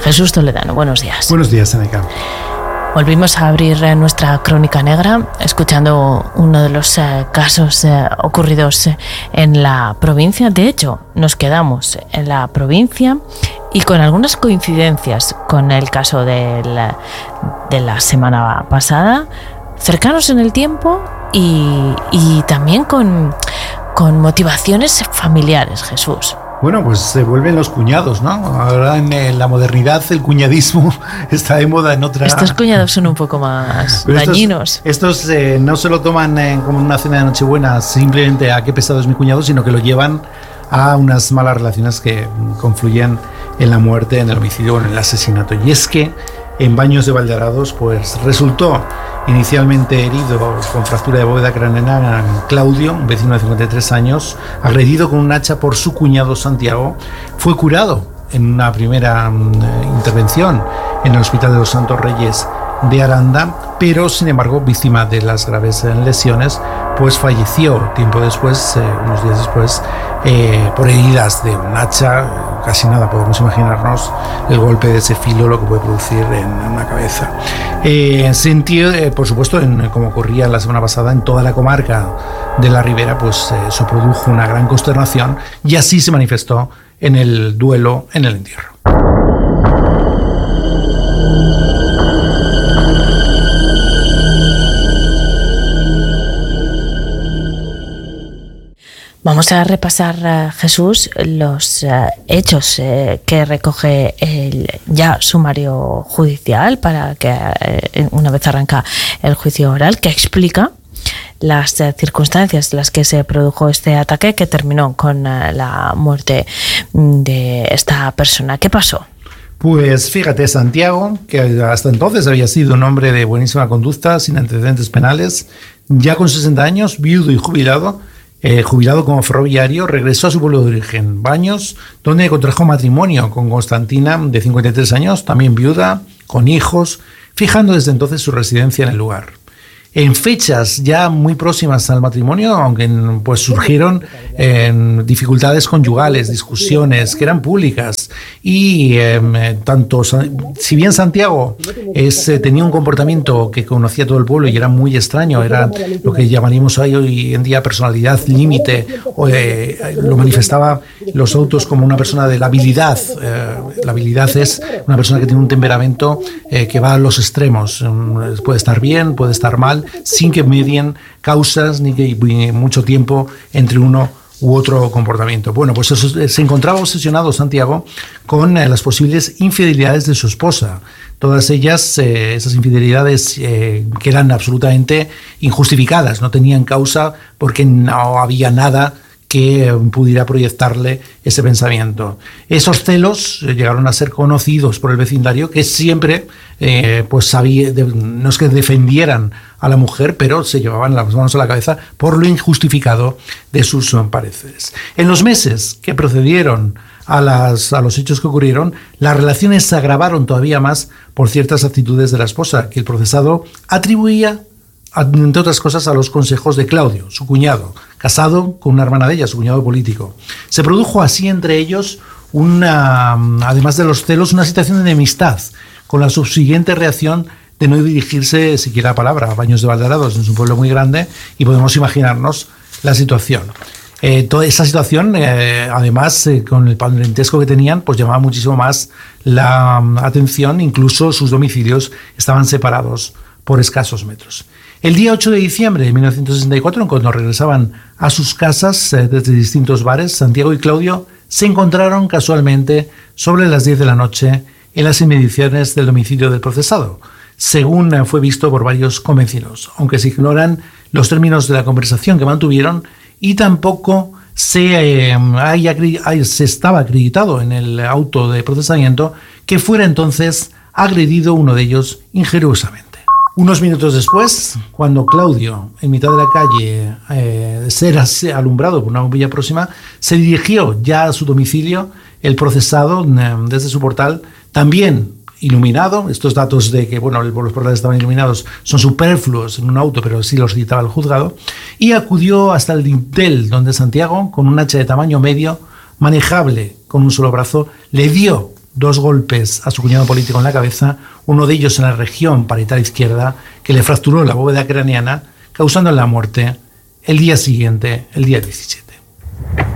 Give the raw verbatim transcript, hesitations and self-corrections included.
Jesús Toledano, buenos días. Buenos días, Seneca. Volvimos a abrir nuestra crónica negra escuchando uno de los eh, casos eh, ocurridos eh, en la provincia. De hecho, nos quedamos en la provincia y con algunas coincidencias con el caso de la, de la semana pasada, cercanos en el tiempo y, y también con, con motivaciones familiares, Jesús. Bueno, pues se vuelven los cuñados, ¿no? Ahora en la modernidad el cuñadismo está de moda en otra... Estos cuñados son un poco más Pero dañinos. Estos, estos eh, no se lo toman eh, como una cena de Nochebuena, simplemente a qué pesado es mi cuñado, sino que lo llevan a unas malas relaciones que confluyen en la muerte, en el homicidio o en el asesinato. Y es que en Baños de Valderados, pues resultó inicialmente herido con fractura de bóveda craneana Claudio, un vecino de cincuenta y tres años, agredido con un hacha por su cuñado Santiago. Fue curado en una primera um, intervención en el Hospital de los Santos Reyes de Aranda, pero sin embargo, víctima de las graves lesiones, pues falleció tiempo después, eh, unos días después, eh, por heridas de un hacha. Casi nada podemos imaginarnos el golpe de ese filo, lo que puede producir en una cabeza. Eh, sentido, eh, por supuesto, en, como ocurría la semana pasada, en toda la comarca de la Ribera, pues eh, eso produjo una gran consternación y así se manifestó en el duelo, en el entierro. Vamos a repasar, uh, Jesús, los uh, hechos uh, que recoge el ya sumario judicial para que uh, una vez arranca el juicio oral, que explica las uh, circunstancias en las que se produjo este ataque que terminó con uh, la muerte de esta persona. ¿Qué pasó? Pues fíjate, Santiago, que hasta entonces había sido un hombre de buenísima conducta, sin antecedentes penales, ya con sesenta años, viudo y jubilado, Eh, jubilado como ferroviario, regresó a su pueblo de origen, Baños, donde contrajo matrimonio con Constantina, de cincuenta y tres años, también viuda, con hijos, fijando desde entonces su residencia en el lugar. En fechas ya muy próximas al matrimonio, aunque pues surgieron eh, dificultades conyugales, discusiones que eran públicas y eh, tanto, si bien Santiago es, eh, tenía un comportamiento que conocía todo el pueblo y era muy extraño, era lo que llamaríamos hoy en día personalidad límite, eh, lo manifestaba los autos como una persona de la habilidad. Eh, la habilidad es una persona que tiene un temperamento eh, que va a los extremos, puede estar bien, puede estar mal, sin que medien causas ni que mucho tiempo entre uno u otro comportamiento. Bueno, pues eso, se encontraba obsesionado Santiago con eh, las posibles infidelidades de su esposa. Todas ellas, eh, esas infidelidades eh, que eran absolutamente injustificadas, no tenían causa porque no había nada que pudiera proyectarle ese pensamiento. Esos celos llegaron a ser conocidos por el vecindario, que siempre eh, pues sabía, de, no es que defendieran a la mujer, pero se llevaban las manos a la cabeza por lo injustificado de sus pareceres. En los meses que procedieron a, las, a los hechos que ocurrieron, las relaciones se agravaron todavía más por ciertas actitudes de la esposa, que el procesado atribuía, entre otras cosas, a los consejos de Claudio, su cuñado, casado con una hermana de ella, su cuñado político. Se produjo así entre ellos, una, además de los celos, una situación de enemistad, con la subsiguiente reacción de no dirigirse siquiera a palabra a Baños de Valderados, es un pueblo muy grande, y podemos imaginarnos la situación. Eh, toda esa situación, eh, además, eh, con el parentesco que tenían, pues llamaba muchísimo más la um, atención, incluso sus domicilios estaban separados por escasos metros. El día ocho de diciembre de mil novecientos sesenta y cuatro, cuando regresaban a sus casas eh, desde distintos bares, Santiago y Claudio se encontraron casualmente sobre las diez de la noche en las inmediaciones del domicilio del procesado, según eh, fue visto por varios convecinos, aunque se ignoran los términos de la conversación que mantuvieron y tampoco se, eh, haya, hay, se estaba acreditado en el auto de procesamiento que fuera entonces agredido uno de ellos injuriosamente. Unos minutos después, cuando Claudio, en mitad de la calle, eh, de ser alumbrado por una bombilla próxima, se dirigió ya a su domicilio, el procesado, eh, desde su portal, también iluminado. Estos datos de que bueno, los portales estaban iluminados son superfluos en un auto, pero sí los citaba el juzgado, y acudió hasta el dintel donde Santiago, con un hacha de tamaño medio, manejable con un solo brazo, le dio dos golpes a su cuñado político en la cabeza, uno de ellos en la región parietal izquierda, que le fracturó la bóveda craneana, causando la muerte el día siguiente, el día diecisiete.